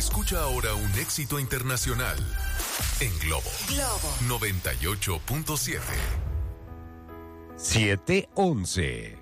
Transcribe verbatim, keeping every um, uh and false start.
Escucha ahora un éxito internacional en Globo. Globo noventa y ocho punto siete. siete once.